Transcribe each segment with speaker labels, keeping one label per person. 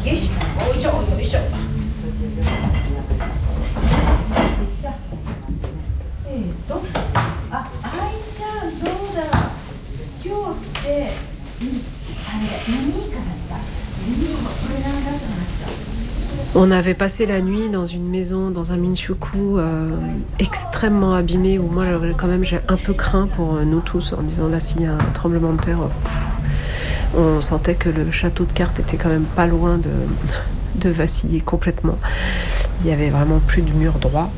Speaker 1: On avait passé la nuit dans une maison, dans un Minshuku extrêmement abîmé, où moi quand même j'ai un peu craint pour nous tous, en disant là s'il y a un tremblement de terre, on sentait que le château de cartes était quand même pas loin de vaciller complètement. Il y avait vraiment plus de mur droit.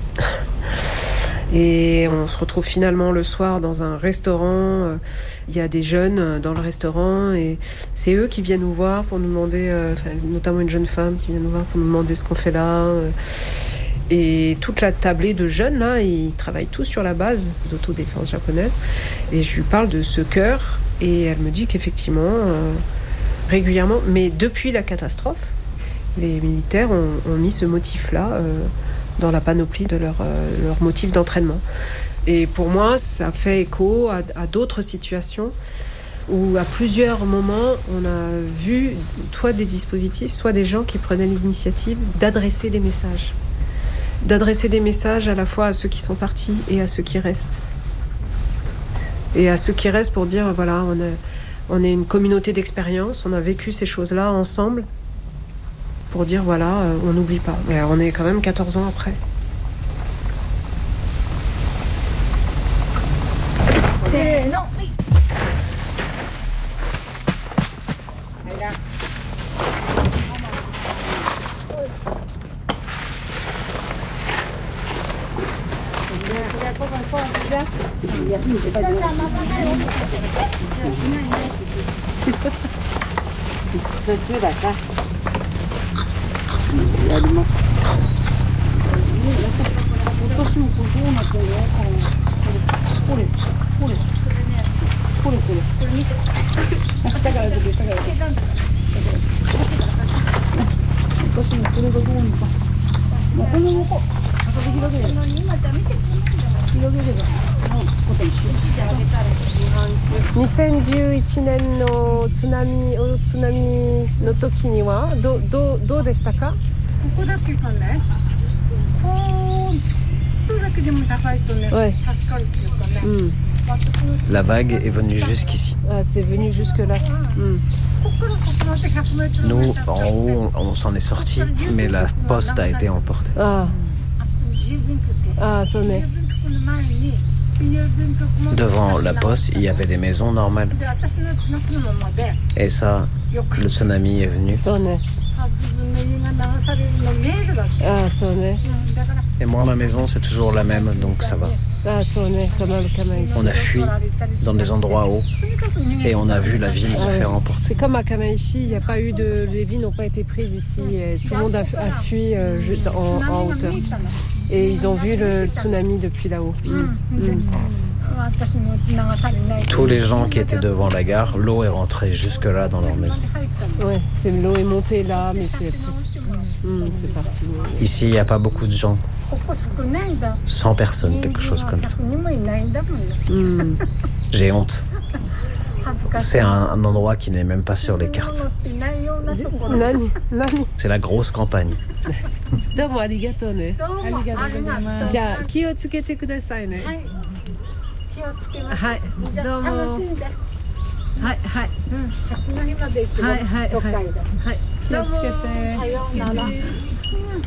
Speaker 1: Et on se retrouve finalement le soir dans un restaurant. Il y a des jeunes dans le restaurant et c'est eux qui viennent nous voir pour nous demander, notamment une jeune femme qui vient nous voir pour nous demander ce qu'on fait là. Et toute la tablée de jeunes là, ils travaillent tous sur la base d'autodéfense japonaise. Et je lui parle de ce cœur et elle me dit qu'effectivement, régulièrement, mais depuis la catastrophe, les militaires ont mis ce motif-là dans la panoplie de leur motif d'entraînement. Et pour moi, ça fait écho à d'autres situations où à plusieurs moments, on a vu soit des dispositifs, soit des gens qui prenaient l'initiative d'adresser des messages. D'adresser des messages à la fois à ceux qui sont partis et à ceux qui restent. Et à ceux qui restent pour dire, voilà, on est une communauté d'expérience, on a vécu ces choses-là ensemble, pour dire, voilà, on n'oublie pas. Mais on est quand même 14 ans après.
Speaker 2: Non.
Speaker 1: 2011年の津波の時にはどうでしたか？
Speaker 3: ここだけがね、こうだけでも高いとね、助かるっていうかね。
Speaker 4: La vague est venue jusqu'ici.
Speaker 1: Ah, c'est venu jusque là.
Speaker 4: Nous, en haut, on s'en est sortis, mais la poste a été emportée.
Speaker 1: Ça n'est.
Speaker 4: Devant la poste, il y avait des maisons normales. Et ça, le tsunami est venu. Et moi, ma maison, c'est toujours la même, donc ça va. On a fui dans des endroits hauts et on a vu la ville se faire emporter.
Speaker 1: C'est comme à Kamaishi, il y a pas eu les villes n'ont pas été prises ici. Et tout le monde a fui en hauteur. Et ils ont vu le tsunami depuis là-haut.
Speaker 4: Tous les gens qui étaient devant la gare, l'eau est rentrée jusque-là dans leur maison.
Speaker 1: Ouais, l'eau est montée là, mais c'est parti.
Speaker 4: Ici, il n'y a pas beaucoup de gens. 100 personnes, quelque chose comme ça. J'ai honte. C'est un endroit qui n'est même pas sur les cartes. C'est la grosse campagne.